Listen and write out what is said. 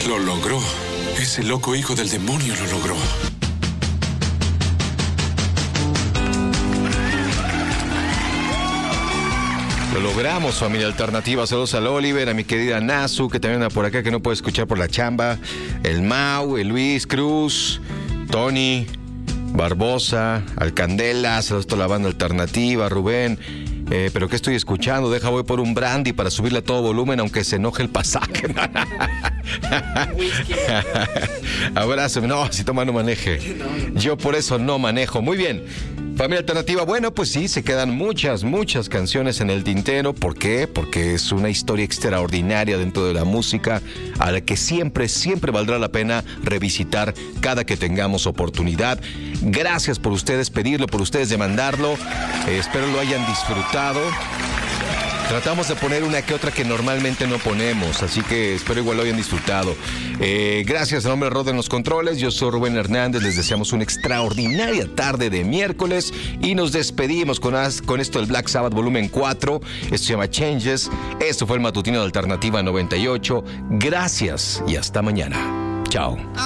Lo logró. Ese loco hijo del demonio lo logró. Lo logramos, familia alternativa. Saludos al Oliver, a mi querida Nazu, que también anda por acá, que no puede escuchar por la chamba. El Mau, el Luis Cruz, Tony, Barbosa, Alcandela, saludos a toda la banda alternativa, Rubén. ¿Pero qué estoy escuchando? Voy por un brandy para subirle a todo volumen, aunque se enoje el pasaje. Abrazo. No, si toma no maneje. Yo por eso no manejo. Muy bien. Familia alternativa, bueno, pues sí, se quedan muchas canciones en el tintero. ¿Por qué? Porque es una historia extraordinaria dentro de la música a la que siempre valdrá la pena revisitar cada que tengamos oportunidad. Gracias por ustedes pedirlo, por ustedes demandarlo. Espero lo hayan disfrutado. Tratamos de poner una que otra que normalmente no ponemos, así que espero igual lo hayan disfrutado. Gracias, en nombre de Rod en los controles. Yo soy Rubén Hernández. Les deseamos una extraordinaria tarde de miércoles y nos despedimos con esto del Black Sabbath volumen 4. Esto se llama Changes. Esto fue el matutino de Alternativa 98. Gracias y hasta mañana. Chao.